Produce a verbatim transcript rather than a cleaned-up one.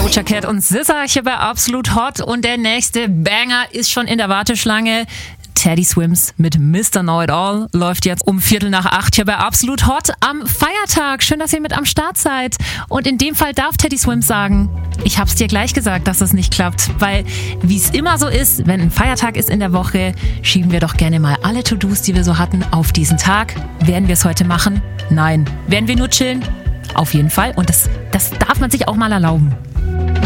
Doja Cat und SZA hier bei Absolut Hot und der nächste Banger ist schon in der Warteschlange. Teddy Swims mit Mister Know It All läuft jetzt um Viertel nach acht hier bei Absolut Hot am Feiertag. Schön, dass ihr mit am Start seid. Und in dem Fall darf Teddy Swims sagen, ich hab's dir gleich gesagt, dass es nicht klappt. Weil, wie es immer so ist, wenn ein Feiertag ist in der Woche, schieben wir doch gerne mal alle To-Dos, die wir so hatten, auf diesen Tag. Werden wir es heute machen? Nein. Werden wir nur chillen? Auf jeden Fall. Und das, das darf man sich auch mal erlauben.